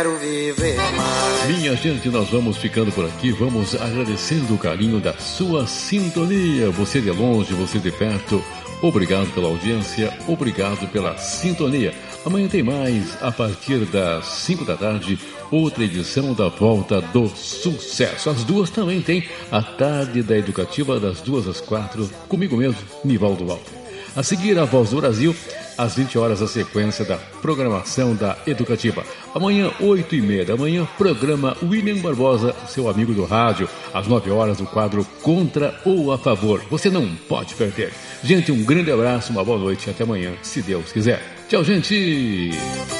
Quero viver mais. Minha gente, nós vamos ficando por aqui. Vamos agradecendo o carinho da sua sintonia. Você de longe, você de perto. Obrigado pela audiência, obrigado pela sintonia. Amanhã tem mais, a partir das 5 da tarde, outra edição da Volta do Sucesso. Às 2 também tem a Tarde da Educativa, das 2 às 4, comigo mesmo, Nivaldo Walter. A seguir, a Voz do Brasil, às 20 horas, a sequência da programação da Educativa. Amanhã, 8h30 da manhã, programa William Barbosa, seu amigo do rádio. Às 9 horas, o quadro Contra ou a Favor. Você não pode perder. Gente, um grande abraço, uma boa noite e até amanhã, se Deus quiser. Tchau, gente!